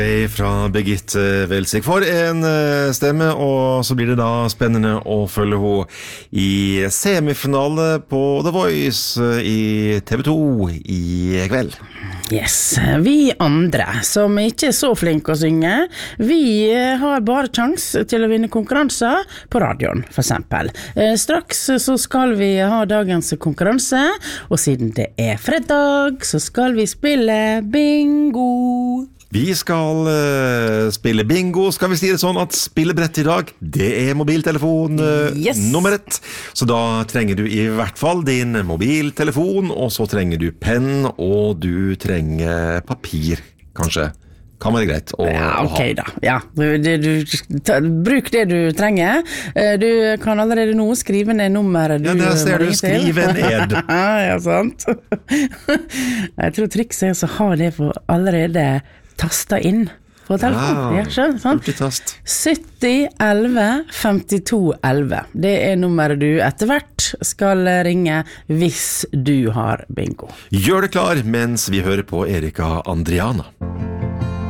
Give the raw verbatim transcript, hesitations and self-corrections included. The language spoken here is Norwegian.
Fra Birgitte Welsing for en stemme, og så blir det da spennende å følge henne i semifinale på The Voice i T V to i kveld. Yes, vi andre som ikke er så flinke å synge, vi har bare sjans til å vinne konkurranser på radioen, for eksempel. Straks så skal vi ha dagens konkurranse, og siden det er fredag, så skal vi spille bingo. Vi skal uh, spille bingo, skal vi si det sånn at spillebrett i dag, det er mobiltelefon uh, yes. nummer ett. Så da trenger du i hvert fall din mobiltelefon, og så trenger du penn, og du trenger papir, kanskje. Kan være greit å, ja, ok å ha. da. Ja, du, du, ta, bruk det du trenger. Du kan allerede nå skrive ned nummeret du ja, der ser du, skrive ned. Ja, sant. Jeg tror trikset er å ha det for allerede tasta inn på telefonen. Ja, skjønner, sant? sytti elleve femtito elleve. Det er nummeret du etter hvert skal ringe hvis du har bingo. Gjør det klar mens vi hører på Erika Andriana.